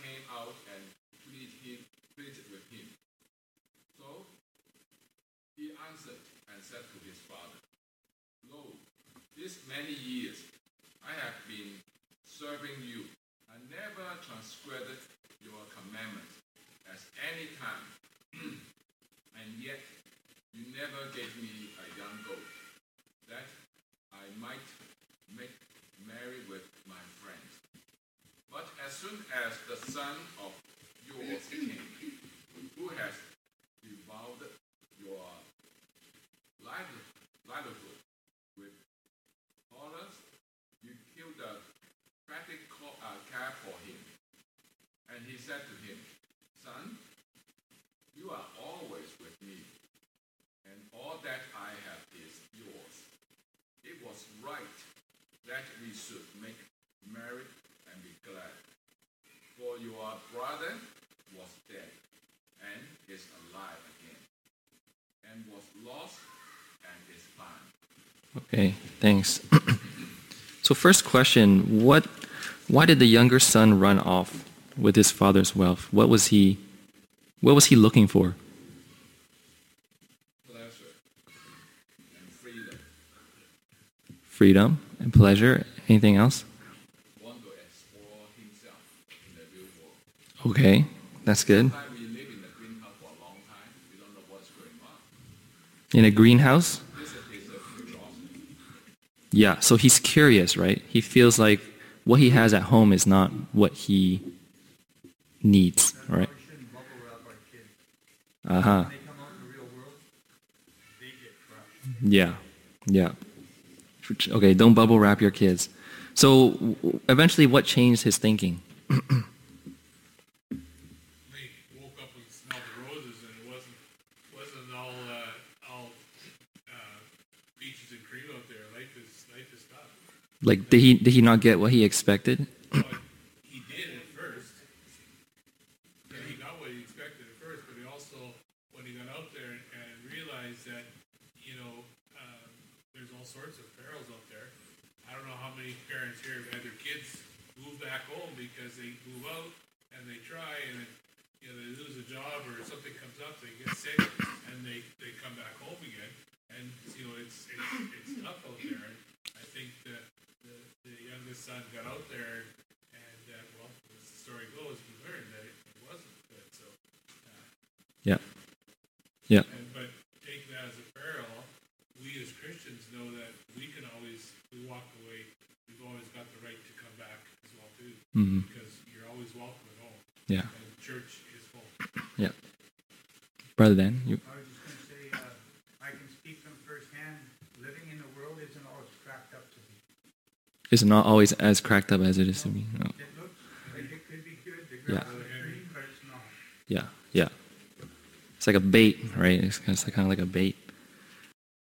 came out and pleaded with him. So he answered and said to his father, Lo, these many years I have been serving you. I never transgressed your commandment at any time, and yet you never gave me a young goat, that I might make merry with my friends. But as soon as the son of yours came, who has devoured your livelihood with dollars, you killed the fatted calf for him. And he said to him, Son, you are always with me, and all that I have is yours. It was right that we should make merry and be glad. For your brother was dead and is alive again, and was lost and is found. Okay, thanks. So first question, why did the younger son run off with his father's wealth? What was he looking for? Pleasure and freedom. Freedom and pleasure. Anything else? Want to explore himself in the real world. Okay, that's good. Sometimes we live in the greenhouse for a long time. We don't know what's going on. In a greenhouse? This is a curiosity. Yeah, so he's curious, right? He feels like what he has at home is not what he needs, right? We shouldn't bubble wrap our kids. Uh-huh. When they come out in the real world, they get crushed. Yeah. Okay, don't bubble wrap your kids. So eventually what changed his thinking? They woke up and smelled the roses, and it wasn't all peaches and cream out there. Life is tough. Like did he not get what he expected? But he did at first. Yeah, he got what he expected at first, but he also, when he got out there and realized that, there's all sorts of perils out there. I don't know how many parents here have had their kids move back home because they move out and they try and they lose a job or something comes up, they get sick and they come back home again. And it's tough out there. And I think the youngest son got out there and as the story goes, he learned that it wasn't good. So Yeah. but take that as a parallel. We as Christians know that we walk away. We've always got the right to come back as well too, because you're always welcome at home. Yeah. And church is full. Yeah. Brother Dan, you I was just going to say, I can speak from firsthand. Living in the world isn't always cracked up to be. is not always as cracked up as it is to me. No. It looks like it could be good. The Yeah. grass is green, but it's not. Yeah. It's like a bait, right? It's kind of like a bait.